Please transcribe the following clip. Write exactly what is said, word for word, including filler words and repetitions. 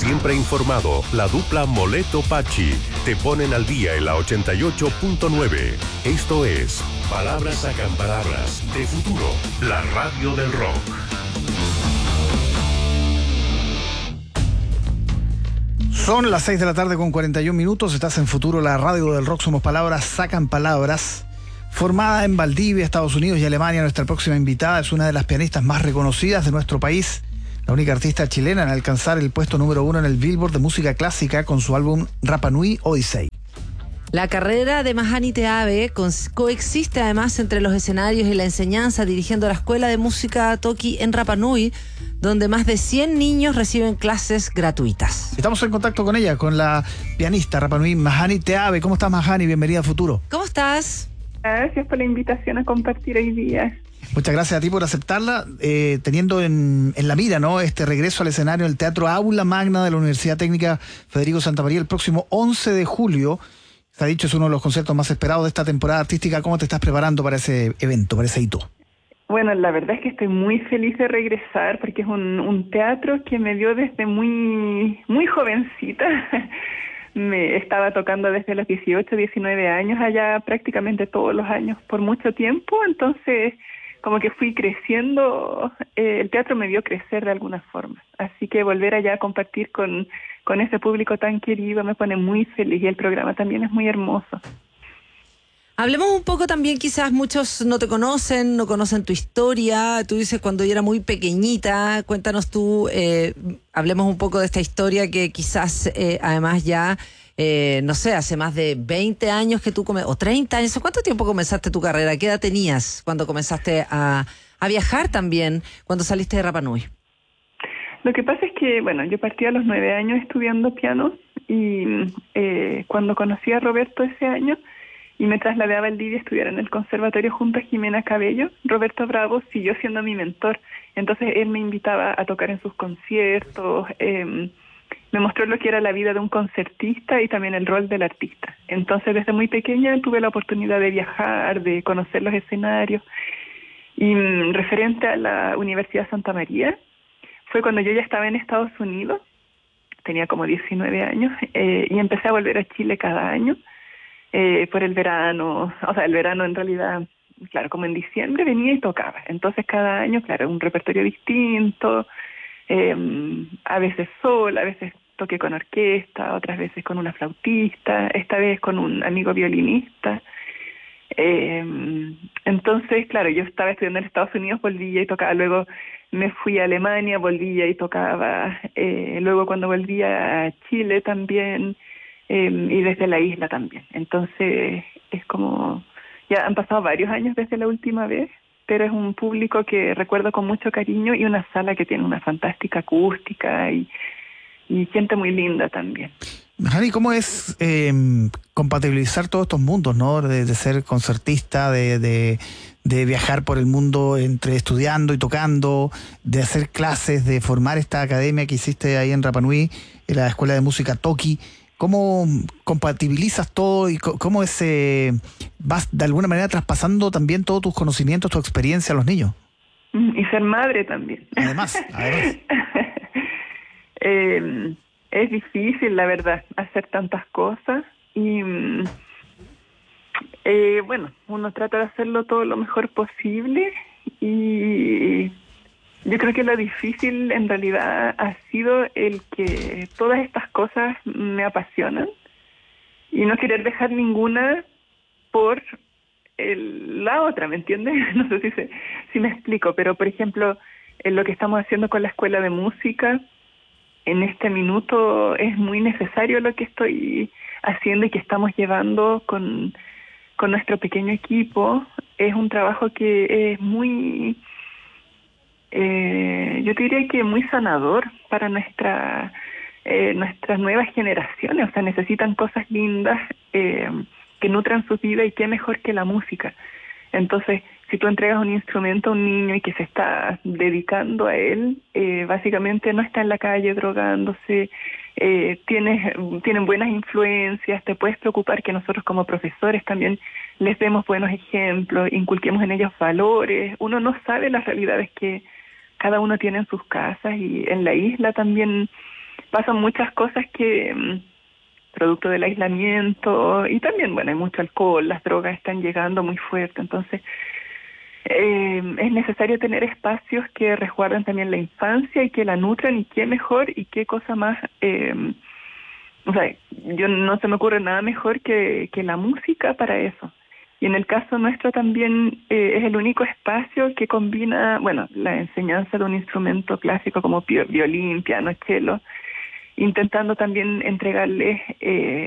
siempre informado, la dupla Moleto Pachi te ponen al día en la ochenta y ocho punto nueve. Esto es Palabras Sacan Palabras de Futuro, la radio del rock. Son las seis de la tarde con cuarenta y un minutos. Estás en Futuro, la radio del rock. Somos Palabras Sacan Palabras. Formada en Valdivia, Estados Unidos y Alemania, nuestra próxima invitada es una de las pianistas más reconocidas de nuestro país. La única artista chilena en alcanzar el puesto número uno en el Billboard de música clásica con su álbum Rapa Nui Odyssey. La carrera de Mahani Teave coexiste además entre los escenarios y la enseñanza, dirigiendo la Escuela de Música Toki en Rapa Nui, donde más de cien niños reciben clases gratuitas. Estamos en contacto con ella, con la pianista Rapa Nui, Mahani Teave. ¿Cómo estás, Mahani? Bienvenida a Futuro. ¿Cómo estás? Gracias por la invitación a compartir hoy día. Muchas gracias a ti por aceptarla, eh, teniendo en, en la mira, ¿no?, este regreso al escenario en el Teatro Aula Magna de la Universidad Técnica Federico Santa María el próximo once de julio. Se ha dicho, es uno de los conciertos más esperados de esta temporada artística. ¿Cómo te estás preparando para ese evento, para ese hito? Bueno, la verdad es que estoy muy feliz de regresar porque es un, un teatro que me dio desde muy, muy jovencita. Me estaba tocando desde los dieciocho, diecinueve años, allá prácticamente todos los años por mucho tiempo, entonces como que fui creciendo, eh, el teatro me vio crecer de alguna forma, así que volver allá a compartir con, con ese público tan querido me pone muy feliz y el programa también es muy hermoso. Hablemos un poco también, quizás muchos no te conocen, no conocen tu historia. Tú dices cuando yo era muy pequeñita, cuéntanos tú, eh, hablemos un poco de esta historia que quizás eh, además ya, eh, no sé, hace más de veinte años que tú, come- o treinta años, ¿cuánto tiempo comenzaste tu carrera? ¿Qué edad tenías cuando comenzaste a, a viajar también, cuando saliste de Rapa Nui? Lo que pasa es que, bueno, yo partí a los nueve años estudiando piano y eh, cuando conocí a Roberto ese año, y me trasladé a Valdivia a estudiar en el conservatorio junto a Jimena Cabello, Roberto Bravo siguió siendo mi mentor. Entonces él me invitaba a tocar en sus conciertos, eh, me mostró lo que era la vida de un concertista y también el rol del artista. Entonces desde muy pequeña tuve la oportunidad de viajar, de conocer los escenarios. Y mm, referente a la Universidad Santa María, fue cuando yo ya estaba en Estados Unidos, tenía como diecinueve años, eh, y empecé a volver a Chile cada año. Eh, por el verano, o sea, el verano en realidad, claro, como en diciembre venía y tocaba. Entonces cada año, claro, un repertorio distinto, eh, a veces sola, a veces toqué con orquesta, otras veces con una flautista, esta vez con un amigo violinista. Eh, entonces, claro, yo estaba estudiando en Estados Unidos, volvía y tocaba, luego me fui a Alemania, volvía y tocaba, eh, luego cuando volvía a Chile también, Eh, y desde la isla también. Entonces es como, ya han pasado varios años desde la última vez, pero es un público que recuerdo con mucho cariño y una sala que tiene una fantástica acústica y, y gente muy linda también. Mahani, ¿cómo es eh, compatibilizar todos estos mundos, ¿no? De, de ser concertista, de, de, de viajar por el mundo entre estudiando y tocando, de hacer clases, de formar esta academia que hiciste ahí en Rapa Nui, en la Escuela de Música Toki? ¿Cómo compatibilizas todo y cómo es, eh, vas de alguna manera traspasando también todos tus conocimientos, tu experiencia a los niños? Y ser madre también. Además, además. eh, es difícil, la verdad, hacer tantas cosas y eh, bueno, uno trata de hacerlo todo lo mejor posible y yo creo que lo difícil en realidad ha sido el que todas estas cosas me apasionan y no querer dejar ninguna por el, la otra, ¿me entiendes? No sé si, se, si me explico, pero por ejemplo, en lo que estamos haciendo con la Escuela de Música, en este minuto es muy necesario lo que estoy haciendo y que estamos llevando con, con nuestro pequeño equipo. Es un trabajo que es muy... Eh, yo te diría que muy sanador para nuestra eh, nuestras nuevas generaciones, o sea, necesitan cosas lindas eh, que nutran su vida y qué mejor que la música. Entonces, si tú entregas un instrumento a un niño y que se está dedicando a él, eh, básicamente no está en la calle drogándose, eh, tienes, tienen buenas influencias, te puedes preocupar que nosotros como profesores también les demos buenos ejemplos, inculquemos en ellos valores. Uno no sabe las realidades que cada uno tiene en sus casas y en la isla también pasan muchas cosas que, producto del aislamiento, y también, bueno, hay mucho alcohol, las drogas están llegando muy fuerte, entonces eh, es necesario tener espacios que resguarden también la infancia y que la nutran, y qué mejor y qué cosa más, eh, o sea, yo no se me ocurre nada mejor que, que la música para eso. Y en el caso nuestro también eh, es el único espacio que combina, bueno, la enseñanza de un instrumento clásico como violín, piano, cello, intentando también entregarles eh,